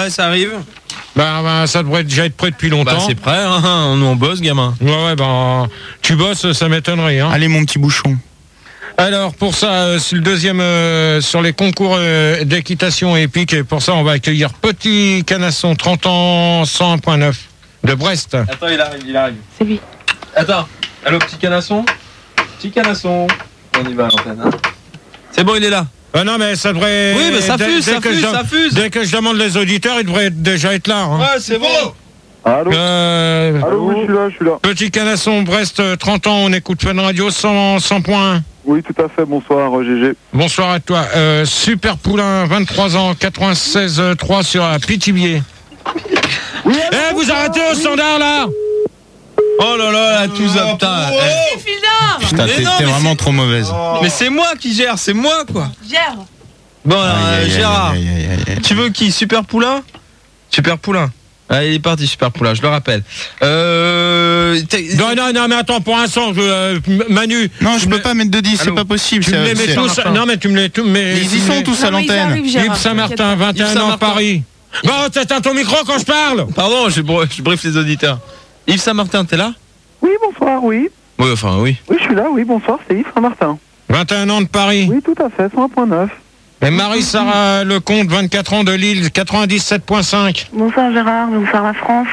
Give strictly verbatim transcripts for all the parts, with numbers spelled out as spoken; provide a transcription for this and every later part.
Ouais, ça arrive. Bah, bah, ça devrait déjà être prêt depuis longtemps. Bah, c'est prêt, hein. Nous on bosse, gamin. Ouais, ouais, bah, tu bosses, ça m'étonnerait. Hein. Allez, mon petit bouchon. Alors, pour ça, euh, c'est le deuxième euh, sur les concours euh, d'équitation épique. Et pour ça, on va accueillir Petit Canasson, trente ans, cent un virgule neuf de Brest. Attends, il arrive, il arrive. C'est lui. Attends. Allô, petit canasson. Petit canasson. On y va à l'antenne, hein. C'est bon, il est là. Ah non, mais ça devrait... Oui, mais ça dès, fuse, dès ça que fuse, je, ça fuse. Dès que je demande les auditeurs, ils devraient déjà être là. Hein. Ouais, c'est bon. Allô Euh, Allô, oui, je suis là, je suis là. Petit Canasson, Brest, trente ans, on écoute Fun Radio, cent, cent points. Oui, tout à fait, bonsoir, G G. Bonsoir à toi. Euh, Super Poulain, vingt-trois ans, quatre-vingt-seize trois sur la Pithiviers. Oui, Eh, vous arrêtez au standard, là. Oh là là, là, tout ça, putain. Eh. Putain, Mais t'es, non, t'es mais vraiment c'est- trop mauvaise. Mais c'est moi qui gère, c'est moi, quoi. Gère. Bon, alors, Aïe, euh, aïe, aïe, Gérard, aïe, aïe, aïe, aïe. tu veux qui? Super Poulain? Super Poulain. Allez, il est parti, Super Poulain, je le rappelle. Euh... t'es- Non, non, non, mais attends, pour un son, je, euh, Manu. Non, je tu peux me- pas mettre de dix, c'est Allô pas possible. Tu me c'est- les mets c'est- tous. Non, mais tu me les tous. Mais Ils y sont tous à Non, mais ils l'antenne. arrivent, Gérard. Yves Saint-Martin, vingt et Yves un ans, Saint-Martin. Paris. Bon, t'éteins ton micro quand je parle. Pardon, je, br- je briefe les auditeurs. Yves Saint-Martin, t'es là? Oui, bonsoir, oui. Oui, enfin, oui. Oui, je suis là, oui, bonsoir, c'est Yves Saint-Martin. vingt et un ans de Paris. Oui, tout à fait, cent un virgule neuf. Et Marie-Sarah Lecomte, vingt-quatre ans de Lille, quatre-vingt-dix-sept virgule cinq. Bonsoir Gérard, bonsoir la France.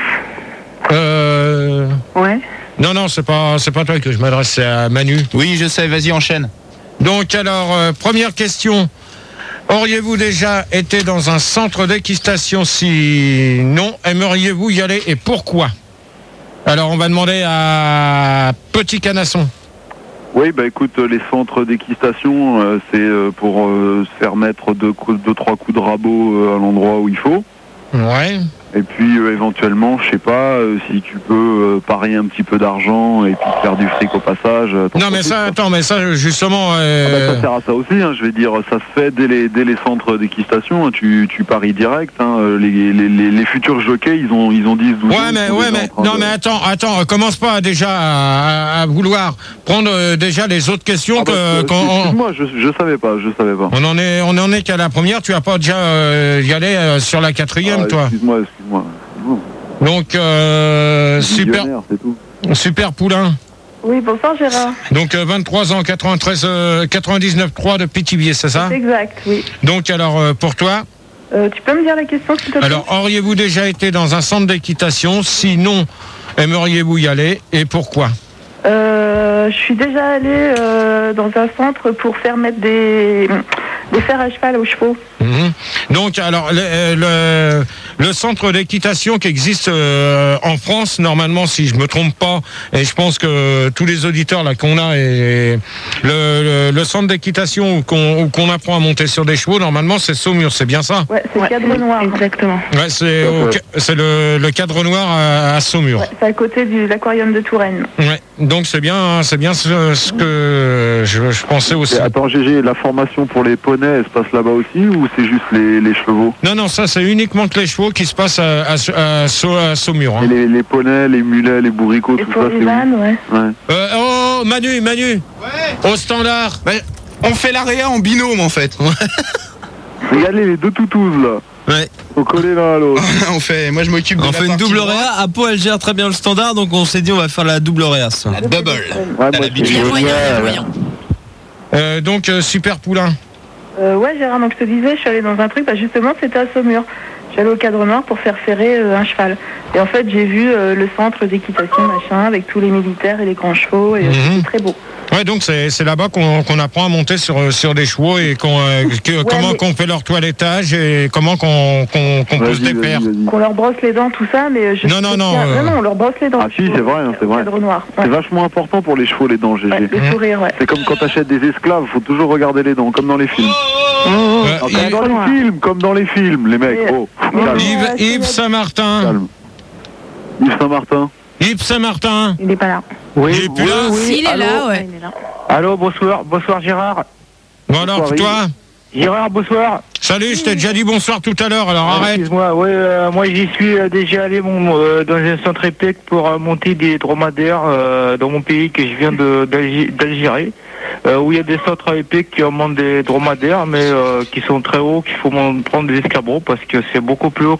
Euh... Ouais. Non, non, c'est pas, c'est pas toi que je m'adresse, c'est à Manu. Oui, je sais, vas-y, enchaîne. Donc, alors, euh, première question. Auriez-vous déjà été dans un centre d'équitation? Si non, aimeriez-vous y aller et pourquoi? Alors, on va demander à Petit Canasson. Oui, bah écoute, euh, les centres d'équitation, euh, c'est euh, pour euh, se faire mettre deux, coups- deux, trois coups de rabot euh, à l'endroit où il faut. Ouais. Et puis euh, éventuellement, je sais pas, euh, si tu peux euh, parier un petit peu d'argent et puis faire du fric au passage. euh, t'en Non, mais profites, ça, quoi. attends, mais ça, justement... Ah euh, bah, ça sert à ça aussi, hein, je vais dire, ça se fait dès les, dès les centres d'équitation, hein, tu, tu paries direct, hein, euh, les, les, les, les futurs jockeys, ils ont, ils ont dix, douze ans. Ouais, mais, ils sont ouais, déjà mais, en train non, de- mais attends, attends, commence pas déjà à, à- à vouloir prendre euh, déjà les autres questions Ah bah, que, euh, qu'on- on, excuse-moi, je, je savais pas, je savais pas. on en est, on en est qu'à la première, tu vas pas déjà euh, y aller euh, sur la quatrième, Ah, toi. Excuse-moi, excuse-moi. Donc, euh, super, Visionnaire, c'est tout. super Poulain. Oui, bonsoir Gérard. Donc, euh, vingt-trois ans, quatre-vingt-treize, euh, quatre-vingt-dix-neuf trois de Pithiviers, c'est ça? Exact, oui. Donc, alors, euh, pour toi, Euh, tu peux me dire la question s'il te plaît? alors, auriez-vous déjà été dans un centre d'équitation? Sinon, aimeriez-vous y aller et pourquoi? Euh, je suis déjà allée euh, dans un centre pour faire mettre des, des fers à cheval aux chevaux. Mhm. Donc, alors, le, euh, le, le centre d'équitation qui existe euh, en France, normalement, si je me trompe pas, et je pense que tous les auditeurs là qu'on a, et le, le, le centre d'équitation où qu'on, où qu'on apprend à monter sur des chevaux, normalement, c'est Saumur, c'est bien ça? Ouais, c'est le cadre noir. Exactement. Ouais, c'est, au ca- c'est le, le cadre noir à, à Saumur. Ouais, c'est à côté de l'aquarium de Touraine. Ouais. Donc, c'est bien, c'est bien ce, ce que je, je pensais aussi. Et attends, G G, la formation pour les poneys, elle se passe là-bas aussi ou c'est juste les, les chevaux? Non, non, ça, c'est uniquement que les chevaux qui se passent à, à, à, Sau- à Saumur. Hein. Et les, les poneys, les mulets, les bourricots, Et tout pour ça, les c'est où? vannes, ouais. Ouais. Euh, oh, Manu, Manu. Au standard. Bah, on fait l'area en binôme, en fait. Regardez les deux toutous là. Ouais. Faut coller l'un à l'autre. on fait, moi, je m'occupe de On la fait une partie double droite. réa. Apo, elle gère très bien le standard, donc on s'est dit on va faire la double réa. ce soir. La double. Ouais, T'as moi, l'habitude. c'est Il y a moyen, il y a génial. moyen. Euh, donc, euh, Super Poulain. Euh, ouais, Gérard, donc je te disais, je suis allée dans un truc, bah justement, c'était à Saumur. Je suis allée au cadre noir pour faire ferrer euh, un cheval. Et en fait, j'ai vu euh, le centre d'équitation, machin, avec tous les militaires et les grands chevaux, et euh, Mhm. c'était très beau. Ouais, donc c'est, c'est là-bas qu'on, qu'on apprend à monter sur, sur des chevaux et qu'on, euh, que- comment mais- qu'on fait leur toilettage et comment qu'on, qu'on, qu'on pose Vas-y, des vas-y, paires. vas-y. Qu'on leur brosse les dents, tout ça, mais euh, je Non, non, non, euh, non, non, on leur brosse les dents. Ah si, c'est vrai, hein, c'est Au vrai. cadre noir. C'est Ouais. vachement important pour les chevaux, les dents, G G. Ouais, le Mhm. sourire, ouais. C'est comme quand t'achètes des esclaves, faut toujours regarder les dents, comme dans les films. Euh, Ah, comme Yves, dans les films, comme dans les films, les mecs. Mais- Oh, mais- calme, Yves, Ouais, Yves c'est- Saint-Martin. calme. Yves Saint-Martin. Yves Saint-Martin. Il n'est pas là. Il est plus là. Si, il est là, ouais. Il est là. Allô, bonsoir, bonsoir Gérard. Bon alors, Bonsoir, toi. Gérard, bonsoir. Salut, je t'ai déjà dit bonsoir tout à l'heure, alors Ah, arrête. Excuse-moi, ouais, euh, moi j'y suis euh, déjà allé mon, euh, dans un centre épique pour euh, monter des dromadaires euh, dans mon pays que je viens de- d'Algé- d'Algérie, euh, où il y a des centres épiques qui montent des dromadaires, mais euh, qui sont très hauts, qu'il faut mon- prendre des escabeaux parce que c'est beaucoup plus haut